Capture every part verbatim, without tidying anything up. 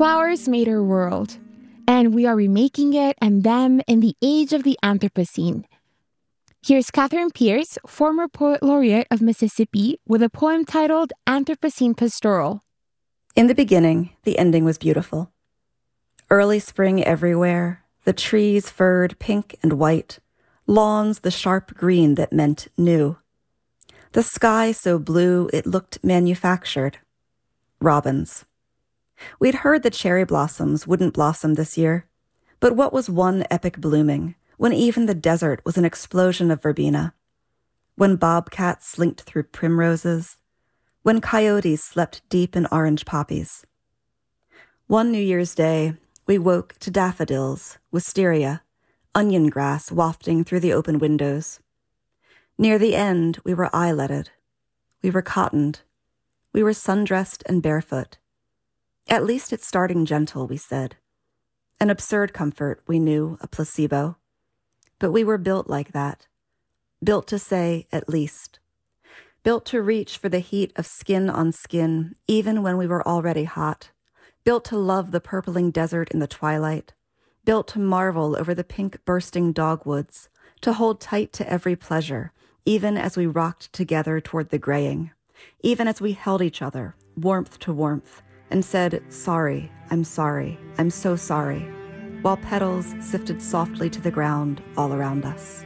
Flowers made our world, and we are remaking it and them in the age of the Anthropocene. Here's Catherine Pierce, former Poet Laureate of Mississippi, with a poem titled Anthropocene Pastoral. In the beginning, the ending was beautiful. Early spring everywhere, the trees furred pink and white, lawns the sharp green that meant new. The sky so blue it looked manufactured. Robins. We'd heard the cherry blossoms wouldn't blossom this year, but what was one epic blooming when even the desert was an explosion of verbena? When bobcats slinked through primroses? When coyotes slept deep in orange poppies? One New Year's Day, we woke to daffodils, wisteria, onion grass wafting through the open windows. Near the end, we were eyeletted. We were cottoned. We were sundressed and barefoot. At least it's starting gentle, we said. An absurd comfort, we knew, a placebo. But we were built like that. Built to say, at least. Built to reach for the heat of skin on skin, even when we were already hot. Built to love the purpling desert in the twilight. Built to marvel over the pink bursting dogwoods, to hold tight to every pleasure, even as we rocked together toward the graying, even as we held each other, warmth to warmth, and said, sorry, I'm sorry, I'm so sorry, while petals sifted softly to the ground all around us.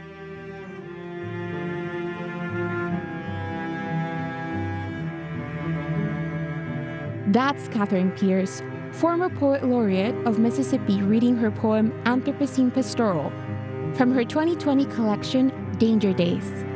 That's Catherine Pierce, former Poet Laureate of Mississippi, reading her poem Anthropocene Pastoral from her twenty twenty collection, Danger Days.